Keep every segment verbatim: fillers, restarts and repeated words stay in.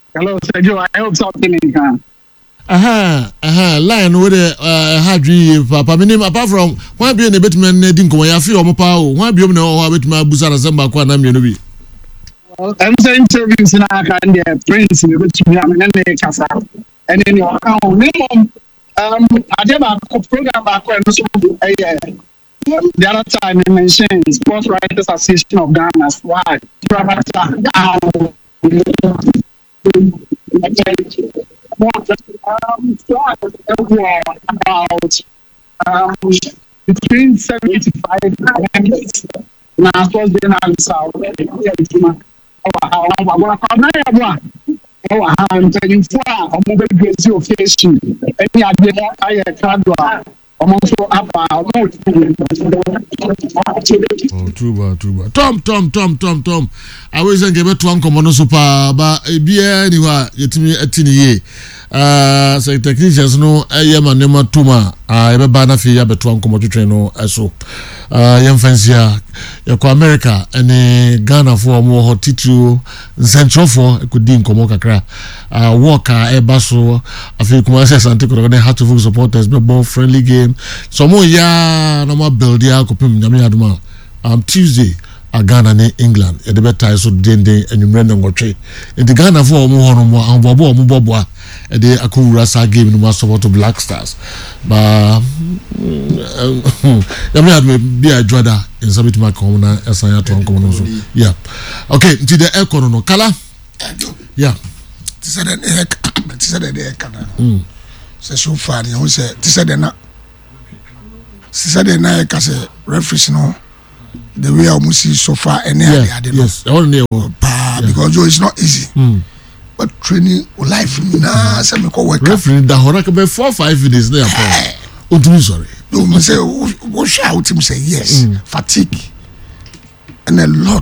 Hello, Sergio. I hope something in can. Aha, aha, line with the uh hadri papa minim apart from one be a bit man didn't come ya feel pa o one be no ha bit ma busa na samba kwa na me no bi. Well, I'm saying interviews na kan dey prince me bit me am na na kasa. And then your account minimum um ade ba program ba ko no so eh the other time I mentioned Sports Writers Association of Ghana. Why? Um, about um, between seventy-five and now supposed to be now south. Oh, I'm going to now. Oh, I'm telling you, I'm going to get you occasion. Any idea? I can't do it. I'm also up. Oh, true, true. Tom, Tom, Tom, Tom, Tom. I was going to give it to Uncle Mono Super, but a beer anyway. Yet me a tiny year. Uh, so technicians no I am a nema tuma I ever banner for ya between commoto train no so uh young fancy ya ko America and Ghana for more hot titu central for could dim komo kakra uh walker e baso afi kuma say sante ko na have to full supporters be ball friendly game so mo ya no ma build ya ko pim nyame aduma um Tuesday a Ghana ne England e de better so dende enumre na ngotwe in the Ghana for mo hono mo an bobo mo bobo e de akura sa game no support to Black Stars ba ya me adme be a joda in sabit ma ko na esanya to ko no so yeah okay nti the echo no kala yeah ti said the ti said the kana mm so so far you say ti said na ti said na ka say referee no the way I must see so far and yeah, I did yes all near pa because yeah. It's not easy mm. But training life na say me ko work referee da hora ka be four five days there pa o sorry no me say what shout him say yes mm. Fatigue and a lot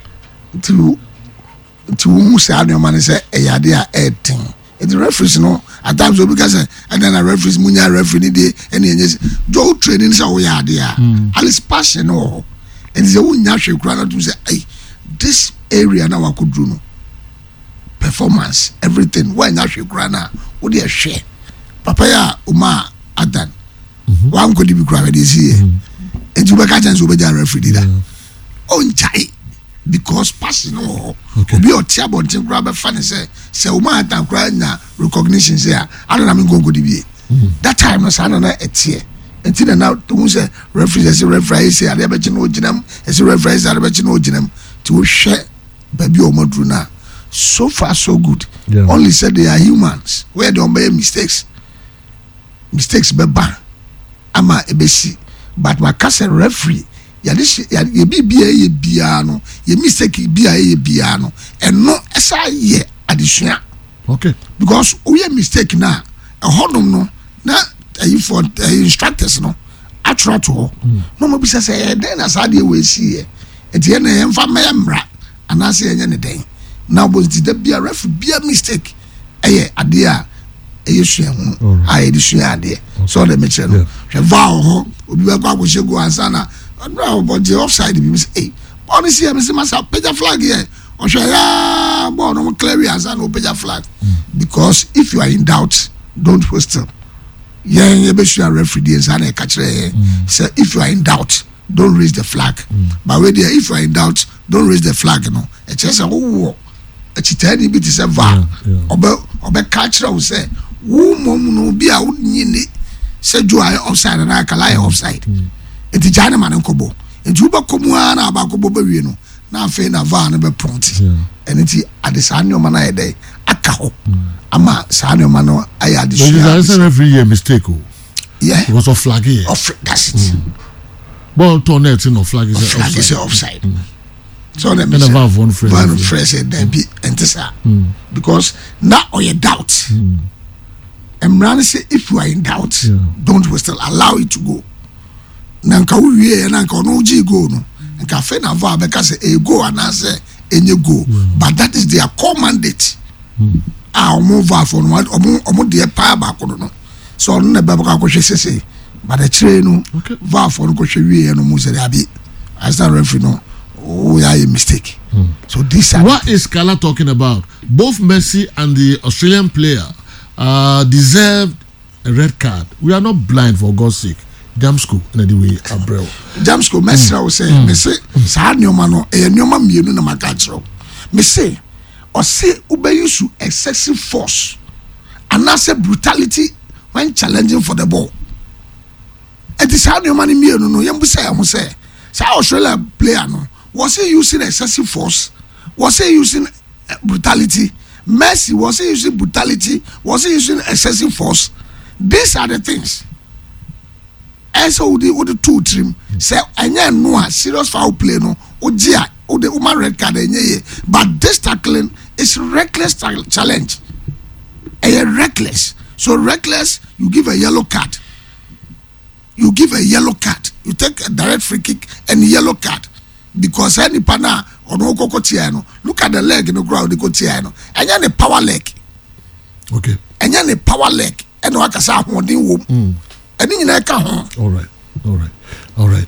to to who say no man say e yade a eighteen it referees no at times we can say and then a referees munya referee dey and do training say we yade a at least passion no. And the one natural crowd to say, hey, this area now I could do no performance, everything. Why natural crowd now? What do you share? Papaya Uma Adan. One could be crowded this year. And you back at us over there referee that. Oh, jai because passing no be your table to grab a funny say, say Uma Adan crowd now recognition say, I don't know go to be. That time was another eight year. Until now, to say referees as a referee say, I never know Jinam as a referee, I never know Jinam to share baby or Modruna. So far, so good. Yeah. Only said they are humans where they make mistakes. Mistakes be bad. Ama ebesi, but my castle referee, ya this ya be be a biano, ye mistake be a biano, and no S I ye addition. Okay. Because we are mistake now. A hodom no na. If for uh, instructors no attra to mm. no mo bisa say den as ade we see e tie na em fa memra ana say enye ne den now but the bia ref bia mistake eh ade a eh hwe hu ai de hwe ade so the me no hwe va ho obi ba kwa go go ansa na no but the offside be say eh on see me say masa page flag here o hwe ya bo no clear ansa no page flag mm. Because if you are in doubt don't waste time. Yeah, you be sure referee and say catch say if you are in doubt, don't raise the flag. Mm. But when there, if you are in doubt, don't raise the flag. You know, it's just a oh, a chitani bit is a va. Obe obe catch will say, who mom no be a would need say you are offside and I can lie offside. It's a China man kobo. And Juba Komuana about Kobo Berino. Now fain a van be prompt. And it's at the Sanyo Mana day. Akaho. Ama Sanyo Mano I had the every year mistake. Yeah. It was a flag here. Off that's it. Ball tornado no flag is flag is offside. So let me say one phrase. One phrase and then be entesa. Because now or you doubt. And Rani say if you are in doubt, don't waste allow it to go. Nanka we nanka no G go no. And cafe na va because a go and answer and you go. But that is their core mandate. Ah, move off on one or dear power back on. So no Baba say, but the train no va for go we no Musa Abi. As that referee no, we are a mistake. So this what is Kala talking about? both Messi and the Australian player uh, deserved a red card. We are not blind, for God's sake. Jamsco, anyway, Abreu. Jamsco, Messi, I was saying, me say, Sahanyoma no, e nyoma mienu na makachro. Me say, or say, ube use excessive force, and I say brutality when challenging for the ball. And this Sahanyoma ni mienu no, yambu say, yamu say, sa Australia player no, was he using excessive force? Was he using brutality? Messi, was he using brutality? Was he using excessive force? These are the things. And so with the, with the two trim, say, and yeah, no serious foul play, no, or Gia, or the woman red card, but this tackling is reckless challenge. And reckless. So reckless, you give a yellow card. You give a yellow card. You take a direct free kick and a yellow card. Because any partner or no cocotiano, look at the leg in the ground, the cotiano, and then the power leg. Okay. And then the power leg, and no, I can say, Mm. and then you know, all right, all right, all right.